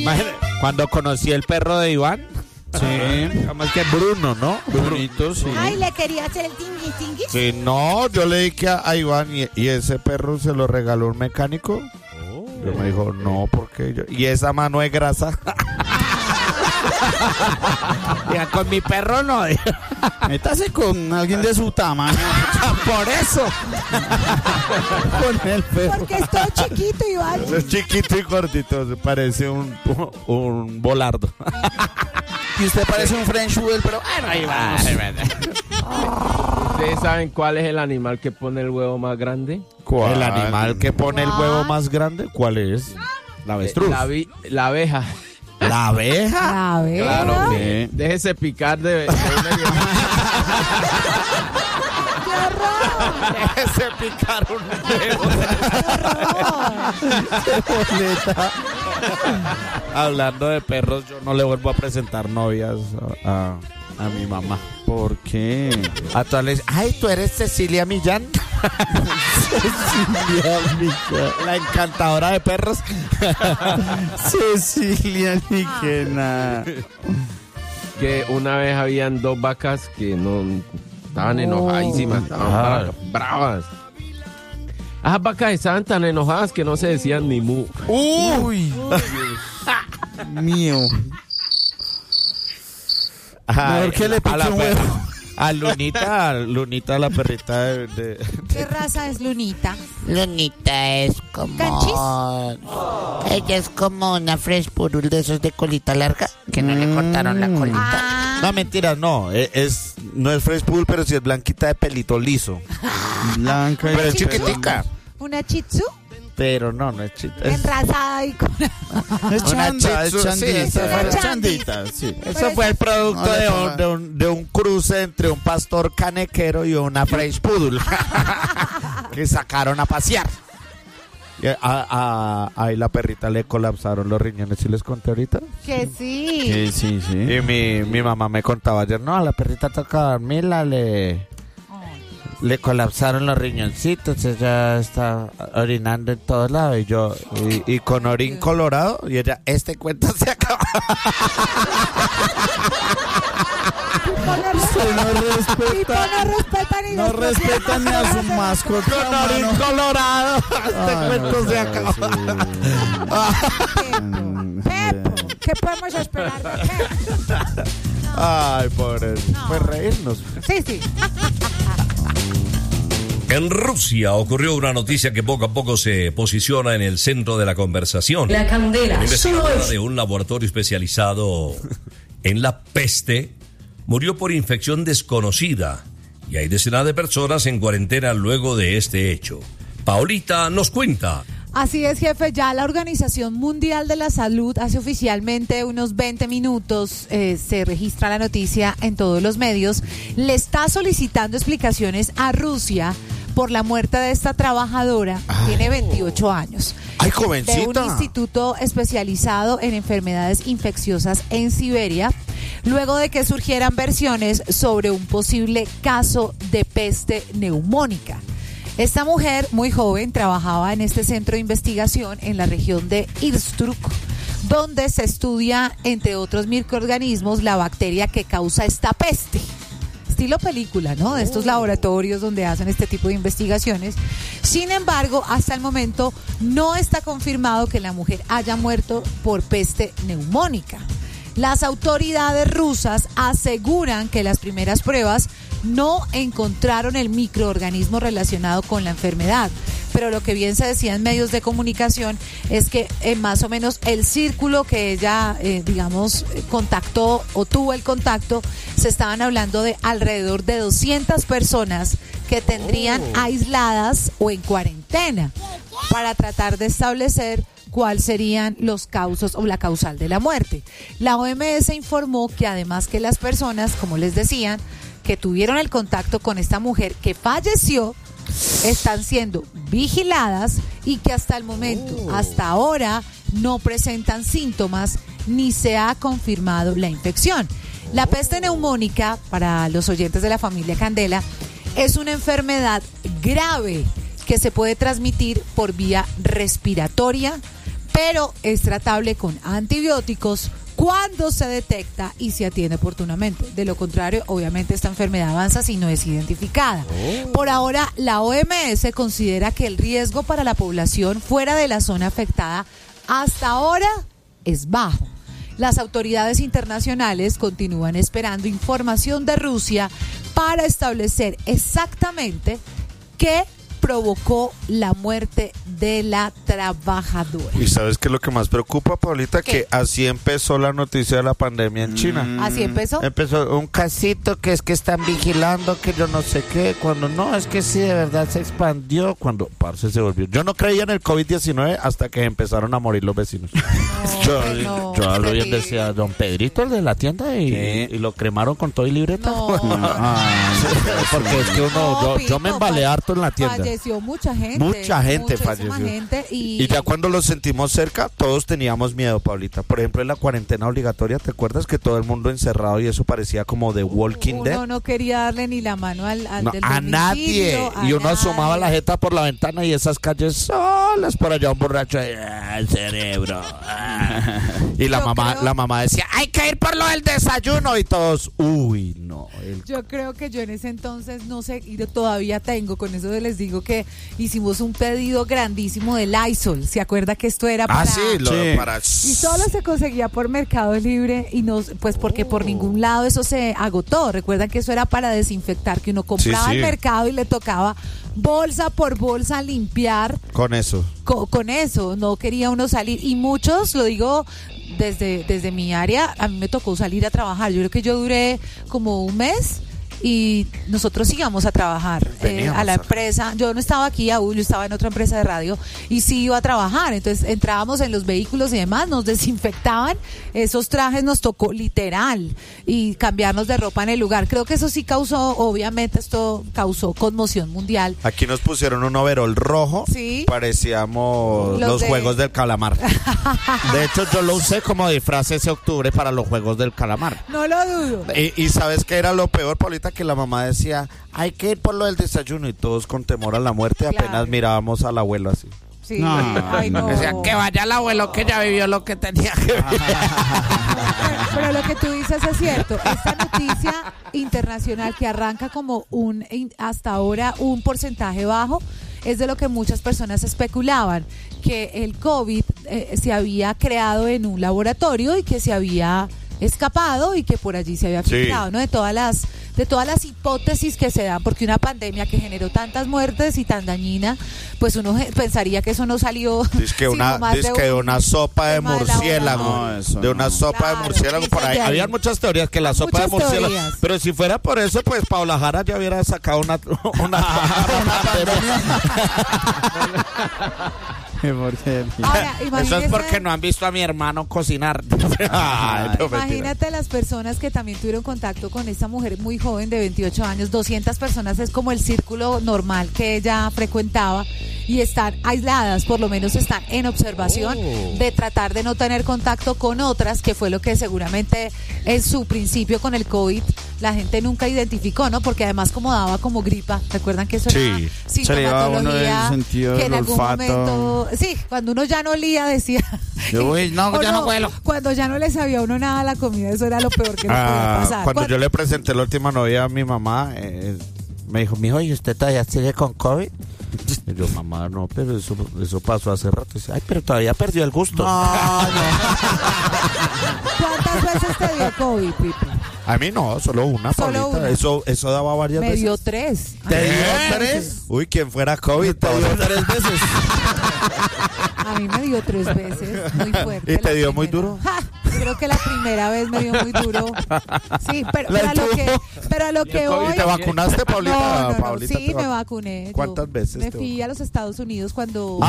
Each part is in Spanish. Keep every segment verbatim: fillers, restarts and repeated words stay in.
Cuando conocí el perro de Iván. Sí. Más que Bruno, ¿no? Brunito, sí. Ay, ¿le quería hacer el tingui tingui? Sí, no, yo le dije a, a Iván y, y ese perro se lo regaló un mecánico. Oh. Yo me dijo, no, porque yo... Y esa mano es grasa. Ya, con mi perro no. Métase con alguien de su tamaño. Por eso. Con el perro. Porque es todo chiquito, Iván. Es chiquito y gordito, se parece un, un volardo. Y usted parece un French Poodle, pero bueno, ahí va. ¿Ustedes saben cuál es el animal que pone el huevo más grande? ¿Cuál? ¿El animal que pone el huevo más grande? ¿Cuál es? La avestruz. La, vi- la abeja. ¿La abeja? La abeja. Claro, que déjese picar de... de una... ¡Qué horror! Déjese picar un huevo. Hablando de perros, yo no le vuelvo a presentar novias a, a, a mi mamá. ¿Por qué? A todas les... Ay, ¿tú eres Cecilia Millán? Cecilia Millán. La encantadora de perros. Cecilia Millán. Que una vez habían dos vacas que no estaban enojadísimas, estaban Ah. bra- bravas. Esas vacas estaban tan enojadas que no se decían ni mu. Uy. Mío. Ay, que le a pique la un perra. huevo. A Lunita, a Lunita, la perrita de... de- ¿Qué raza es Lunita? Lunita es como... ¿Canchis? Ella es como una Fresh Poodle de esos de colita larga, que no le cortaron la colita. Ah, No, mentira, no. Es, es- no es Fresh Poodle, pero sí es blanquita de pelito liso. Blanca y Pero es ¿Chichu? chiquitica. ¿Una chitsu? Pero no, no es chita. Es, Enrasada y con... Es chanda, es Shih Tzu, sí, chandita. esa fue- es chandita, sí. eso fue el producto No le de, ponga. un, de, un, de un cruce entre un pastor canequero y una Fresh Poodle. Que sacaron a pasear. Y a, a- ahí la perrita le colapsaron los riñones, ¿sí les conté ahorita? Que sí. Sí, sí, sí. Y mi, mi mamá me contaba ayer, no, a la perrita toca dormirla, le, le colapsaron los riñoncitos, ella está orinando en todos lados, y yo, y, y con orín colorado, y ella, este cuento se acaba. Usted no respeta, no respetan ni no los respeta ni a su propios mascota, Con orín mano. colorado, este Ay, cuento no se sea acaba. así. Pepo, Pepo, ¿qué podemos esperar de Pepo? Ay, pobre, pues reírnos. Sí, sí. En Rusia ocurrió una noticia que poco a poco se posiciona en el centro de la conversación. La candela, Una solo investigadora es. de un laboratorio especializado en la peste murió por infección desconocida y hay decenas de personas en cuarentena luego de este hecho. Paolita nos cuenta. Así es, jefe. Ya la Organización Mundial de la Salud hace oficialmente unos veinte minutos, eh, se registra la noticia en todos los medios, le está solicitando explicaciones a Rusia por la muerte de esta trabajadora. Tiene veintiocho años. Ay, De un jovencita. instituto especializado en enfermedades infecciosas en Siberia, luego de que surgieran versiones sobre un posible caso de peste neumónica. Esta mujer, muy joven, trabajaba en este centro de investigación en la región de Irkutsk, donde se estudia, entre otros microorganismos, la bacteria que causa esta peste. Estilo película, ¿no? De estos laboratorios donde hacen este tipo de investigaciones. Sin embargo, hasta el momento no está confirmado que la mujer haya muerto por peste neumónica. Las autoridades rusas aseguran que las primeras pruebas no encontraron el microorganismo relacionado con la enfermedad, pero lo que bien se decía en medios de comunicación es que eh, más o menos el círculo que ella, eh, digamos, eh, contactó o tuvo el contacto, se estaban hablando de alrededor de doscientas personas que tendrían aisladas o en cuarentena para tratar de establecer cuáles serían los causos o la causal de la muerte. La O M S informó que además que las personas, como les decían, que tuvieron el contacto con esta mujer que falleció, están siendo vigiladas y que hasta el momento, oh. hasta ahora, no presentan síntomas ni se ha confirmado la infección. La peste neumónica, para los oyentes de la familia Candela, es una enfermedad grave que se puede transmitir por vía respiratoria, pero es tratable con antibióticos cuando se detecta y se atiende oportunamente. De lo contrario, obviamente esta enfermedad avanza si no es identificada. Oh. Por ahora, la O M S considera que el riesgo para la población fuera de la zona afectada hasta ahora es bajo. Las autoridades internacionales continúan esperando información de Rusia para establecer exactamente qué provocó la muerte de la trabajadora. ¿Y sabes qué es lo que más preocupa, Paulita? ¿Qué? Que así empezó la noticia de la pandemia en China. ¿Así empezó? Empezó un casito que es que están vigilando, que yo no sé qué, cuando no, es que sí, de verdad se expandió, cuando, parce, se volvió. Yo no creía en el COVID diecinueve hasta que empezaron a morir los vecinos. No, yo no, yo hablo bien, terrible. decía don Pedrito, el de la tienda, y, ¿Qué? y lo cremaron con todo y libreta. No. Porque es que uno, No, yo, Pipo, yo me embalé fa- harto en la tienda. Falleció mucha gente. Mucha gente muchísima falleció. gente y, Y ya cuando lo sentimos cerca, todos teníamos miedo, Paulita. Por ejemplo, en la cuarentena obligatoria, ¿te acuerdas que todo el mundo encerrado y eso parecía como The Walking uno Dead? no quería darle ni la mano al, al No, del a domicilio, nadie. a Y uno asomaba nadie. la jeta por la ventana y esas calles solas, por allá un borracho ahí, "Ah, el cerebro. ah". Y la Yo mamá, creo- la mamá decía, hay que ir por lo del desayuno. Y todos, uy, no. el- Yo creo que yo en ese entonces, no sé, y yo todavía tengo, con eso les digo que hicimos un pedido grandísimo de Lysol. ¿Se acuerda que esto era para...? Ah, sí, lo Sí. para... Y solo se conseguía por Mercado Libre y no, pues porque por ningún lado eso se agotó. Recuerdan que eso era para desinfectar, que uno compraba Sí, sí. al mercado y le tocaba bolsa por bolsa limpiar Con eso. co- con eso. No quería uno salir. Y muchos, lo digo desde, desde mi área, a mí me tocó salir a trabajar. Yo creo que yo duré como un mes y nosotros íbamos a trabajar eh, Veníamos a la a- empresa. Yo no estaba aquí aún, yo estaba en otra empresa de radio y sí iba a trabajar. Entonces entrábamos en los vehículos y demás, nos desinfectaban esos trajes, nos tocó literal y cambiarnos de ropa en el lugar. Creo que eso sí causó, obviamente esto causó conmoción mundial. Aquí nos pusieron un overol rojo. Sí. Parecíamos Los los, de- Juegos del Calamar. De hecho, yo lo usé como disfraz ese octubre para los Juegos del Calamar. No lo dudo. Y, y ¿sabes qué era lo peor, Paulita? Que la mamá decía, hay que ir por lo del desayuno. Y todos con temor a la muerte Claro. apenas mirábamos al abuelo así. Sí. No. Ay, no. Decía, que vaya el abuelo que ya vivió lo que tenía que vivir. Pero lo que tú dices es cierto. Esta noticia internacional que arranca como un in- hasta ahora un porcentaje bajo es de lo que muchas personas especulaban, que el COVID eh, se había creado en un laboratorio y que se había escapado y que por allí se había Sí. filtrado, ¿no? De todas las de todas las hipótesis que se dan, porque una pandemia que generó tantas muertes y tan dañina, pues uno je- pensaría que eso no salió. Dice que sino una, más dizque de un una sopa de tema de murciélago. laboratorio. No, eso de una no. sopa Claro, de murciélago por dicen ahí. de ahí. Habían muchas teorías que la sopa de Muchas murciélago. teorías. Pero si fuera por eso, pues Paula Jara ya hubiera sacado una, una, una pandemia. Porque- Ahora, Eso es imagínese- porque no han visto a mi hermano cocinar. Ay, no, mentira. Imagínate las personas que también tuvieron contacto con esta mujer muy joven de veintiocho años, doscientas personas es como el círculo normal que ella frecuentaba y están aisladas, por lo menos están en observación de tratar de no tener contacto con otras, que fue lo que seguramente en su principio con el COVID la gente nunca identificó, ¿no? Porque además como daba como gripa, ¿recuerdan que eso Sí. era Se le iba a uno el sintomatología sentido que en del algún olfato. momento, sí, cuando uno ya no olía decía Yo voy, no, o ya no huelo. cuando ya no le sabía a uno nada a la comida, eso era lo peor que le podía Ah, pasar. cuando Cuando- yo le presenté la última novia a mi mamá, eh, me dijo, mijo, ¿y usted todavía sigue con COVID? Y yo, mamá, no, pero eso, eso pasó hace rato. Y dice, ay, pero todavía perdió el gusto. ¿Cuántas veces te dio COVID, Pipi? A mí no, solo una, Solo Paulita. una. Eso, eso daba varias Me veces. dio tres. ¿Te dio Ah, tres? Uy, quien fuera COVID, te dio tres veces. A mí me dio tres veces, muy fuerte. ¿Y te la dio muy primera. duro? Ja, yo creo que la primera vez me dio muy duro. Sí, pero, La pero a lo tuvo. que, pero a lo que ¿Y voy. te vacunaste, Paulita? No, no, no, Paulita, sí, te me vac- vacuné. Yo ¿Cuántas veces Me te fui a los Estados Unidos cuando.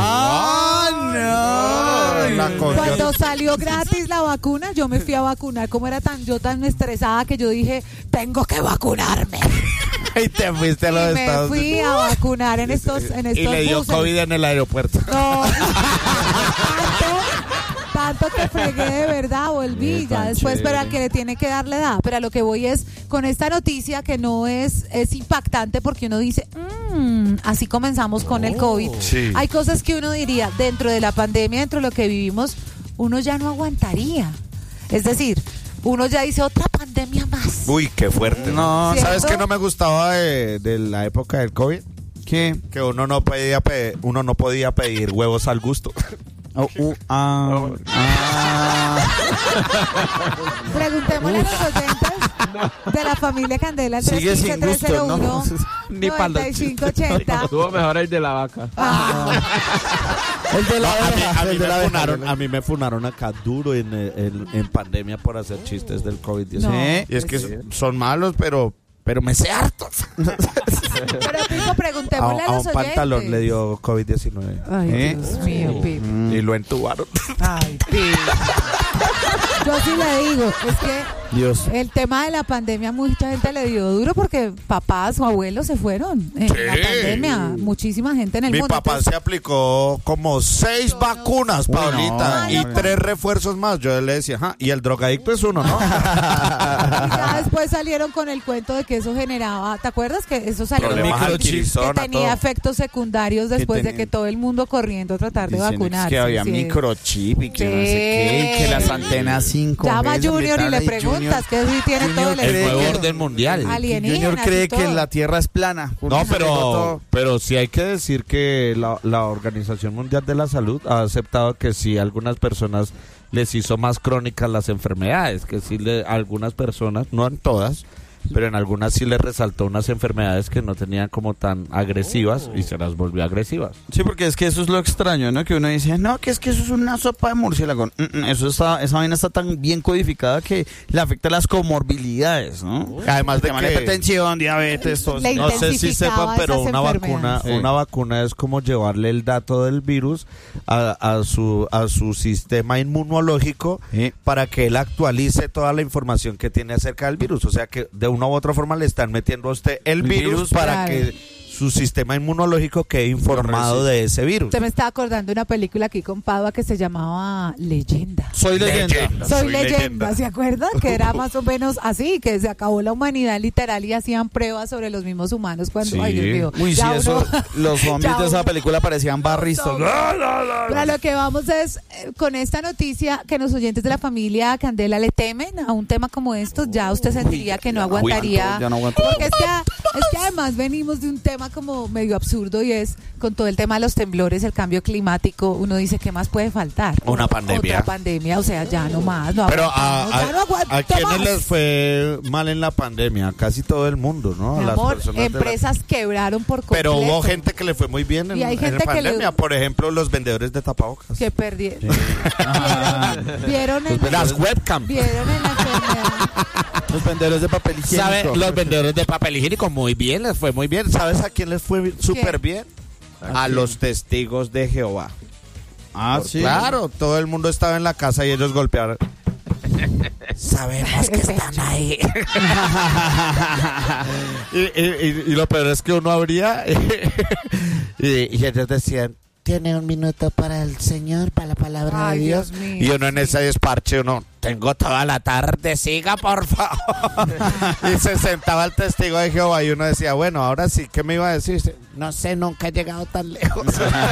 ¡Ah, no! La cogió. Cuando salió gratis la vacuna, yo me fui a vacunar. Como era tan yo tan estresada que yo dije, tengo que vacunarme. Y te fuiste a los Y me Estados fui Unidos. a vacunar en estos, en estos Y le dio buses. COVID en el aeropuerto. No, tanto, tanto que fregué de verdad, volví Sí, ya tan después, pero chévere. al que le tiene que darle edad. Pero a lo que voy es con esta noticia que no es, es impactante porque uno dice, "Mm, Mm, así comenzamos con el COVID. sí. Hay cosas que uno diría, dentro de la pandemia, dentro de lo que vivimos, uno ya no aguantaría. Es decir, uno ya dice otra pandemia más. Uy, qué fuerte. No, ¿Cierto? ¿Sabes qué no me gustaba de, de la época del COVID? ¿qué? Que uno no podía pe- uno no podía pedir huevos al gusto. Oh, uh, ah, ah. Preguntémosle a los oyentes de la familia Candela al Sigue tres sin uno cinco, tres cero gusto, uno, ¿no? Ni para noventa y cinco ochenta. Estuvo mejor el de la vaca. Ah, El de la No, a mí, abeja, a mí el de me la abeja. funaron, a mí me funaron acá duro en, en, en pandemia por hacer chistes del COVID No. diecinueve. Y es que son, son malos, pero, pero me sé hartos. pero Pico, A, preguntémosle a, a los un pantalón oyentes. le dio COVID diecinueve. Ay, ¿Eh? Dios mío, Pico. Y lo entubaron. Ay, Pico. Yo sí le digo, es que Dios. el tema de la pandemia mucha gente le dio duro porque papás o abuelos se fueron en Sí. la pandemia. Muchísima gente en el Mi mundo. papá Entonces, se aplicó como seis vacunas, Uy, Paulita, no, y no, no. tres refuerzos más. Yo le decía, ajá, y el drogadicto es uno, ¿no? y ya después salieron con el cuento de que eso generaba, ¿te acuerdas que eso salió? Problemas al que Arizona, tenía todo. efectos secundarios después de tenía- que todo el mundo corriendo a tratar de Dicen vacunarse. que había sí. microchip y que no sé Sí. qué, y que las antenas cinco Llama a G, Junior y tal, le preguntas que sí tiene Junior todo el cree El nuevo que- orden mundial. alienígenas Junior cree y todo. que la Tierra es plana. No, Porque pero, todo- pero sí hay que decir que la, la Organización Mundial de la Salud ha aceptado que sí a algunas personas les hizo más crónicas las enfermedades, que sí le, a algunas personas, no en todas, pero en algunas sí les resaltó unas enfermedades que no tenían como tan agresivas y se las volvió agresivas. Sí, porque es que eso es lo extraño, ¿no? Que uno dice, no, que es que eso es una sopa de murciélago. Mm, mm, eso está, esa vaina está tan bien codificada que le afecta las comorbilidades, ¿no? Además de Tema que- hipertensión, diabetes, todo Le eso. No sé si intensificaba sepan, pero esas una vacuna, enfermedades. Sí. una vacuna es como llevarle el dato del virus a, a su a su sistema inmunológico Sí. para que él actualice toda la información que tiene acerca del virus. O sea que de una u otra forma le están metiendo a usted el, El virus, virus, para claro. que su sistema inmunológico quede informado de ese virus. Usted me estaba acordando de una película aquí con Padua que se llamaba Leyenda. Soy leyenda. Leyenda. Soy, Soy leyenda, leyenda. ¿se acuerdan? Que era más o menos así, que se acabó la humanidad literal y hacían pruebas sobre los mismos humanos cuando, Sí. ay Dios mío. Uy, sí, ya eso, uno- los zombies ya de esa uno- película parecían barristas. Zombies. Pero a lo que vamos es, eh, con esta noticia, que los oyentes de la familia Candela le temen a un tema como estos, ya usted sentiría que no aguantaría. ya no aguanto. Porque es que, es que además venimos de un tema como medio absurdo y es con todo el tema de los temblores, el cambio climático, uno dice, ¿qué más puede faltar? Una pandemia. Otra pandemia, o sea, ya no más. No Pero a, aguantamos, ya no a, aguanto a quienes más. les fue mal en la pandemia, casi todo el mundo, ¿no? Mi Las amor, personas de la- empresas quebraron por completo. Pero hubo gente que le fue muy bien en, Y hay en gente que le- pandemia, por ejemplo, los vendedores de tapabocas. que perdieron. ¿Vieron, vieron en, Las webcam. vieron en la enfermedad. Los vendedores de papel higiénico. ¿Sabe? Los vendedores de papel higiénico muy bien, les fue muy bien. ¿Sabes a quién les fue súper bien? A los testigos de Jehová. Ah, sí. Claro, todo el mundo estaba en la casa y ellos golpearon. Sabemos que están ahí. y, y- y- y lo peor es que uno abría y, y ellos decían, Tiene un minuto para el Señor, para la palabra Ay, de Dios. Dios mío. y uno en ese desparche, uno, tengo toda la tarde, siga por favor. Y se sentaba el testigo de Jehová y uno decía, bueno, ahora sí, ¿qué me iba a decir? Dice, No sé, nunca he llegado tan lejos.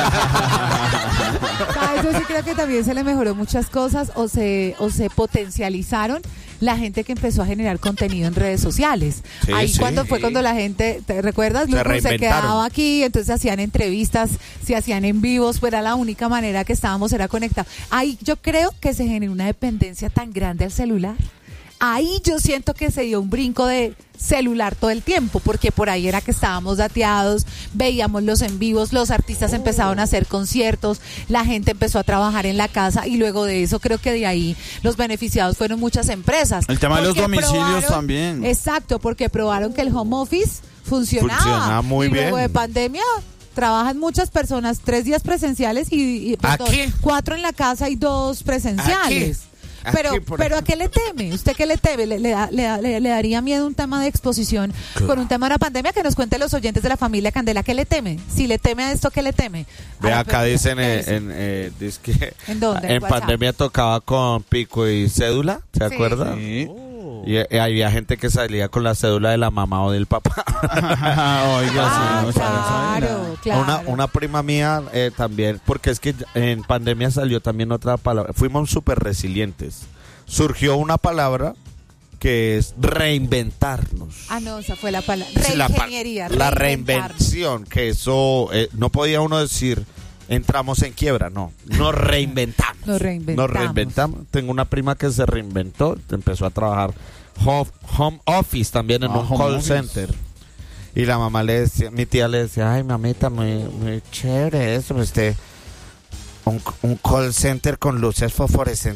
¿Sabes? Yo sí creo que también se le mejoró muchas cosas o se, o se potencializaron la gente que empezó a generar contenido en redes sociales. Sí, Ahí sí. cuando fue cuando la gente, ¿te recuerdas? Se Luco se reinventaron. quedaba aquí, entonces hacían entrevistas, se hacían en vivos, pues era la única manera que estábamos, era conectados. Ahí yo creo que se generó una dependencia tan grande al celular. Ahí yo siento que se dio un brinco de celular todo el tiempo, porque por ahí era que estábamos dateados, veíamos los en vivos, los artistas empezaron a hacer conciertos, la gente empezó a trabajar en la casa y luego de eso creo que de ahí los beneficiados fueron muchas empresas. El tema de los Porque domicilios probaron- también. Exacto, porque probaron que el home office funcionaba. Funcionaba muy y luego bien. de pandemia trabajan muchas personas, tres días presenciales y, y perdón, Aquí. cuatro en la casa y dos presenciales. Aquí. Pero, Aquí, por pero ¿a qué le teme? ¿Usted qué le teme? ¿Le, le, da- le, da- le- le daría miedo un tema de exposición con un tema de la pandemia? Que nos cuente los oyentes de la familia Candela. ¿Qué le teme? Si le teme a esto, ¿qué le teme? Ve A la acá pe- dicen ¿qué eh, dice? en, eh, dizque ¿En dónde? ¿En en WhatsApp? pandemia tocaba con pico y cédula, ¿se Sí. acuerda? Sí. Y, y había gente que salía con la cédula de la mamá o del papá. Oiga, Ah, sí, no sabe, sabe claro, nada. claro. Una, una prima mía eh, también, porque es que en pandemia salió también otra palabra. Fuimos súper resilientes. Surgió una palabra que es reinventarnos. Ah, no, esa fue la palabra. Sí, la, pa- Reingeniería. la reinventarnos. reinvención, que eso eh, no podía uno decir entramos en quiebra, no, nos reinventamos. Nos reinventamos. Nos reinventamos. Tengo una prima que se reinventó, empezó a trabajar home, home office también en Ah, un home call office. center. Y la mamá le decía, mi tía le decía, ay mamita, muy, muy chévere eso, usted, un, un call center con luces fosforescentes